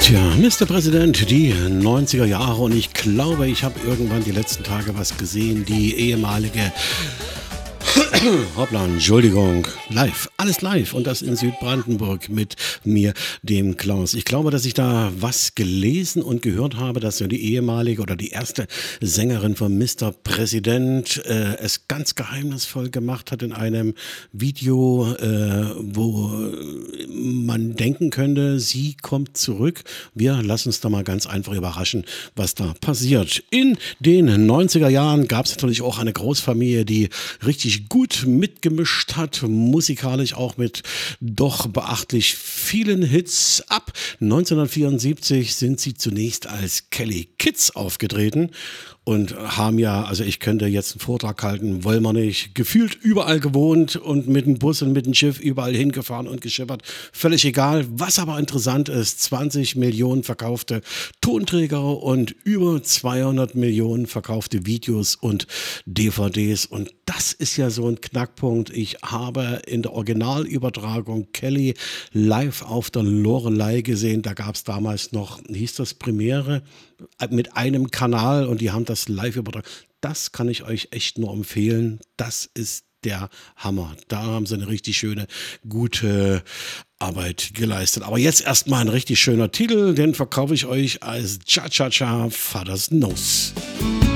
Tja, Mr. Präsident, die 90er Jahre und ich glaube, ich habe irgendwann die letzten Tage was gesehen, die ehemalige Hoppla, Entschuldigung. Live, alles live und das in Südbrandenburg mit mir, dem Klaus. Ich glaube, dass ich da was gelesen und gehört habe, dass ja die ehemalige oder die erste Sängerin von Mr. Präsident es ganz geheimnisvoll gemacht hat in einem Video, wo man denken könnte, sie kommt zurück. Wir lassen uns da mal ganz einfach überraschen, was da passiert. In den 90er Jahren gab es natürlich auch eine Großfamilie, die richtig gut mitgemischt hat, musikalisch auch mit doch beachtlich vielen Hits. Ab 1974 sind sie zunächst als Kelly Kids aufgetreten und haben ja, also ich könnte jetzt einen Vortrag halten, wollen wir nicht, gefühlt überall gewohnt und mit dem Bus und mit dem Schiff überall hingefahren und geschippert. Völlig egal. Was aber interessant ist, 20 Millionen verkaufte Tonträger und über 200 Millionen verkaufte Videos und DVDs. Und das ist ja so ein Knackpunkt. Ich habe in der Originalübertragung Kelly live auf der Loreley gesehen. Da gab es damals noch, hieß das Premiere, mit einem Kanal und die haben das live übertragen. Das kann ich euch echt nur empfehlen. Das ist der Hammer. Da haben sie eine richtig schöne, gute Arbeit geleistet. Aber jetzt erstmal ein richtig schöner Titel, den verkaufe ich euch als Cha-Cha-Cha Father's Knows.